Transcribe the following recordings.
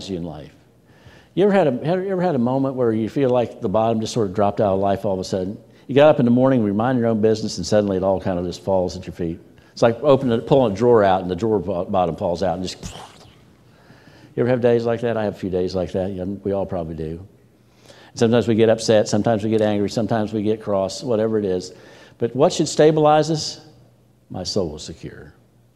you in life. You ever had a moment where you feel like the bottom just sort of dropped out of life all of a sudden? You got up in the morning, you mind your own business, and suddenly it all kind of just falls at your feet. It's like pulling a drawer out, and the drawer bottom falls out, and just... You ever have days like that? I have a few days like that. We all probably do. Sometimes we get upset, sometimes we get angry, sometimes we get cross, whatever it is. But what should stabilize us? My soul is secure.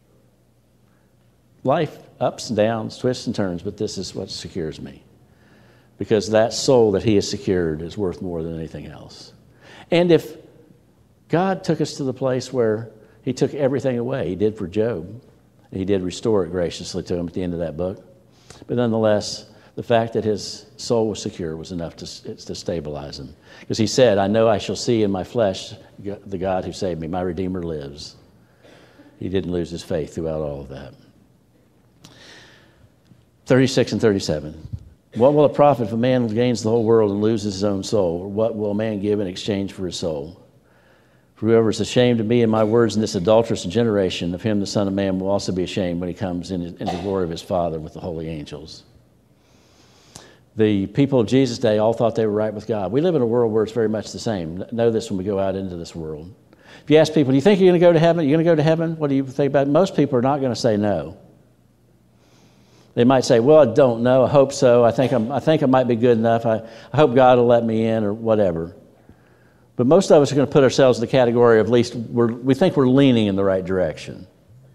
Life, ups and downs, twists and turns, but this is what secures me. Because that soul that he has secured is worth more than anything else. And if God took us to the place where he took everything away, he did for Job, and he did restore it graciously to him at the end of that book. But nonetheless, the fact that his soul was secure was enough to stabilize him. Because he said, I know I shall see in my flesh the God who saved me. My Redeemer lives. He didn't lose his faith throughout all of that. 36 and 37. What will it profit if a man gains the whole world and loses his own soul? Or what will a man give in exchange for his soul? For whoever is ashamed of me and my words in this adulterous generation, of him the Son of Man will also be ashamed when he comes in the glory of his Father with the holy angels. The people of Jesus' day all thought they were right with God. We live in a world where it's very much the same. Know this when we go out into this world. If you ask people, do you think you're going to go to heaven? You're going to go to heaven? What do you think about it? Most people are not going to say no. They might say, well, I don't know. I hope so. I think I might be good enough. I hope God will let me in or whatever. But most of us are going to put ourselves in the category of at least we think we're leaning in the right direction.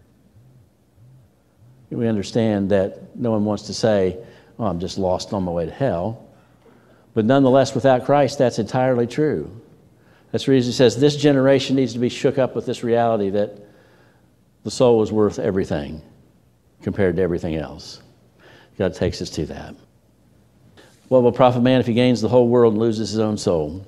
We understand that no one wants to say, oh, I'm just lost on my way to hell. But nonetheless, without Christ, that's entirely true. That's the reason he says this generation needs to be shook up with this reality that the soul is worth everything compared to everything else. God takes us to that. What will profit man if he gains the whole world and loses his own soul?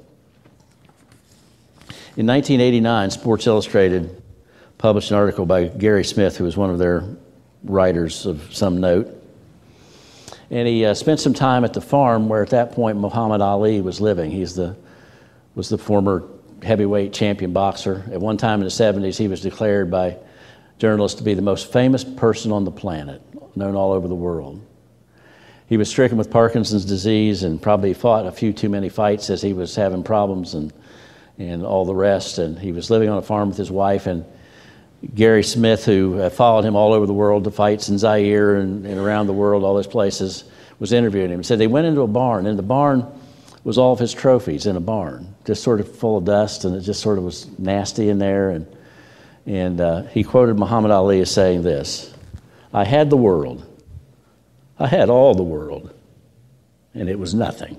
In 1989, Sports Illustrated published an article by Gary Smith, who was one of their writers of some note. And he spent some time at the farm where at that point Muhammad Ali was living. He was the former heavyweight champion boxer. At one time in the 70s, he was declared by journalists to be the most famous person on the planet, known all over the world. He was stricken with Parkinson's disease and probably fought a few too many fights as he was having problems and all the rest. And he was living on a farm with his wife. And Gary Smith, who followed him all over the world to fights in Zaire and around the world, all those places, was interviewing him. He said they went into a barn, and the barn was all of his trophies in a barn, just sort of full of dust, and it just sort of was nasty in there. And he quoted Muhammad Ali as saying this, I had the world. I had all the world, and it was nothing.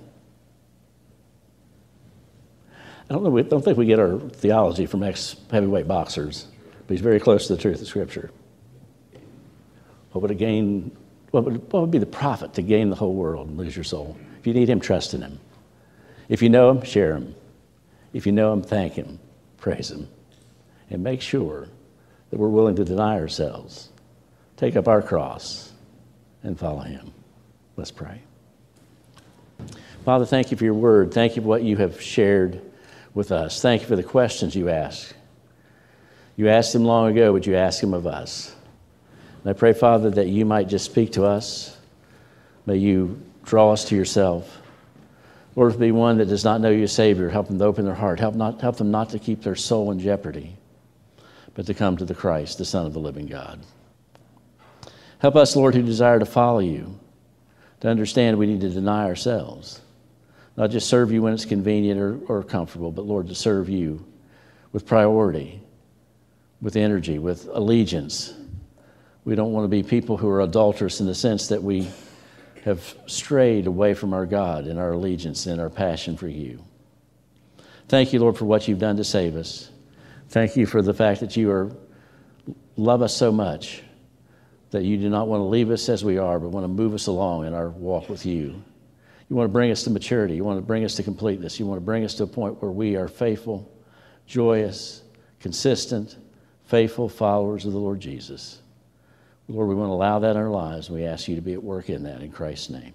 I don't think we get our theology from ex-heavyweight boxers, but he's very close to the truth of Scripture. What would be the profit to gain the whole world and lose your soul? If you need him, trust in him. If you know him, share him. If you know him, thank him, praise him, and make sure that we're willing to deny ourselves, take up our cross, and follow him. Let's pray. Father, thank you for your word. Thank you for what you have shared with us. Thank you for the questions you asked. You asked them long ago, but you ask them of us. And I pray, Father, that you might just speak to us. May you draw us to yourself. Lord, if there be one that does not know you as Savior, help them to open their heart. Help them not to keep their soul in jeopardy, but to come to the Christ, the Son of the living God. Help us, Lord, who desire to follow you, to understand we need to deny ourselves. Not just serve you when it's convenient or comfortable, but, Lord, to serve you with priority, with energy, with allegiance. We don't want to be people who are adulterous in the sense that we have strayed away from our God in our allegiance and our passion for you. Thank you, Lord, for what you've done to save us. Thank you for the fact that you love us so much that you do not want to leave us as we are, but want to move us along in our walk with you. You want to bring us to maturity. You want to bring us to completeness. You want to bring us to a point where we are faithful, joyous, consistent, faithful followers of the Lord Jesus. Lord, we want to allow that in our lives. We ask you to be at work in that in Christ's name.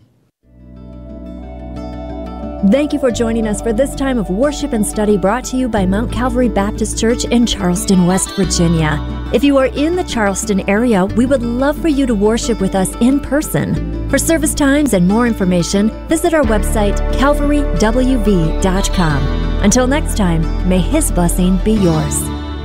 Thank you for joining us for this time of worship and study brought to you by Mount Calvary Baptist Church in Charleston, West Virginia. If you are in the Charleston area, we would love for you to worship with us in person. For service times and more information, visit our website, calvarywv.com. Until next time, may His blessing be yours.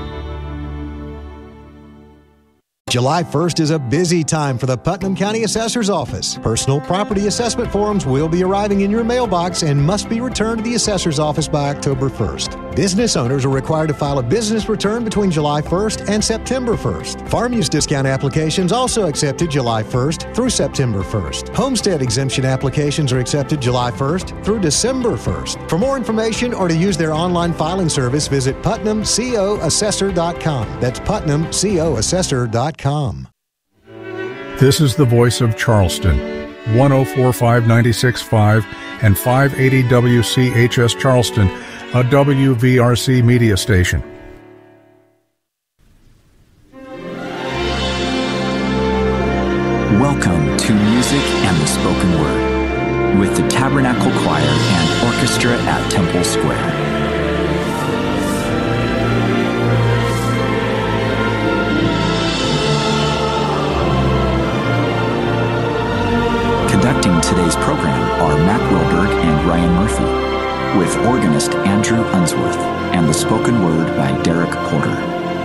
July 1st is a busy time for the Putnam County Assessor's Office. Personal property assessment forms will be arriving in your mailbox and must be returned to the Assessor's Office by October 1st. Business owners are required to file a business return between July 1st and September 1st. Farm use discount applications also accepted July 1st through September 1st. Homestead exemption applications are accepted July 1st through December 1st. For more information or to use their online filing service, visit PutnamCOAssessor.com. That's PutnamCOAssessor.com. This is the voice of Charleston, 104.5, 96.5, and 580 WCHS Charleston, a WVRC media station. Welcome to Music and the Spoken Word with the Tabernacle Choir and Orchestra at Temple Square. Conducting today's program are Matt Wilberg and Ryan Murphy, with organist Andrew Unsworth and the spoken word by Derek Porter.